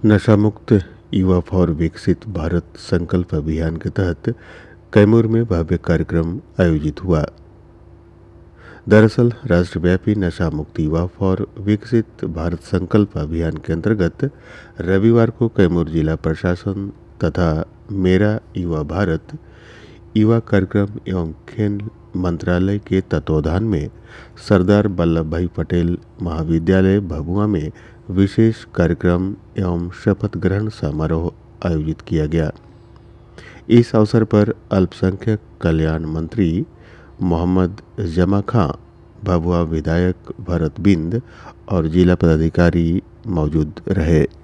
नशा मुक्त युवा फॉर विकसित भारत संकल्प अभियान के तहत कैमूर में भव्य कार्यक्रम आयोजित हुआ। दरअसल राष्ट्रव्यापी नशा मुक्त युवा फॉर विकसित भारत संकल्प अभियान के अंतर्गत रविवार को कैमूर जिला प्रशासन तथा मेरा युवा भारत युवा कार्यक्रम एवं खेल मंत्रालय के तत्वावधान में सरदार वल्लभ भाई पटेल महाविद्यालय भभुआ में विशेष कार्यक्रम एवं शपथ ग्रहण समारोह आयोजित किया गया। इस अवसर पर अल्पसंख्यक कल्याण मंत्री मोहम्मद जमा खां, भभुआ विधायक भरत बिंद और जिला पदाधिकारी मौजूद रहे।